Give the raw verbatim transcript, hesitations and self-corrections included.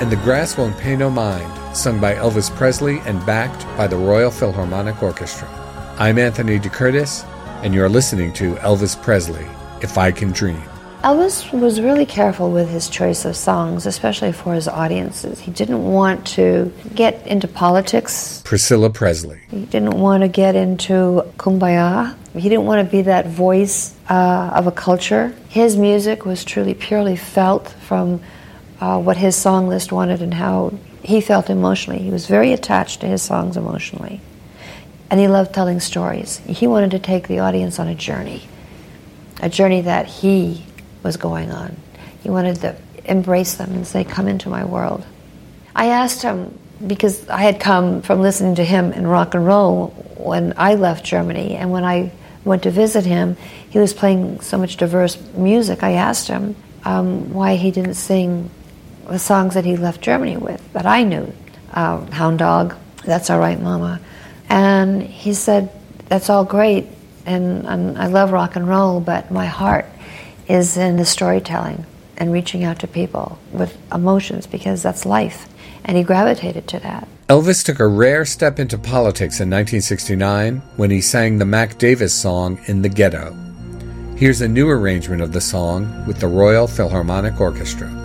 and The Grass Won't Pay No Mind, sung by Elvis Presley and backed by the Royal Philharmonic Orchestra. I'm Anthony DeCurtis, and you're listening to Elvis Presley, If I Can Dream. Elvis was really careful with his choice of songs, especially for his audiences. He didn't want to get into politics. Priscilla Presley. He didn't want to get into kumbaya. He didn't want to be that voice uh, of a culture. His music was truly, purely felt from uh, what his song list wanted and how he felt emotionally. He was very attached to his songs emotionally. And he loved telling stories. He wanted to take the audience on a journey, a journey that he was going on. He wanted to embrace them and say, come into my world. I asked him, because I had come from listening to him in rock and roll when I left Germany, and when I went to visit him, he was playing so much diverse music. I asked him um, why he didn't sing the songs that he left Germany with, that I knew. Uh, Hound Dog, That's All Right Mama. And he said, that's all great, and, and I love rock and roll, but my heart is in the storytelling and reaching out to people with emotions, because that's life. And he gravitated to that. Elvis took a rare step into politics in nineteen sixty-nine when he sang the Mac Davis song In the Ghetto. Here's a new arrangement of the song with the Royal Philharmonic Orchestra.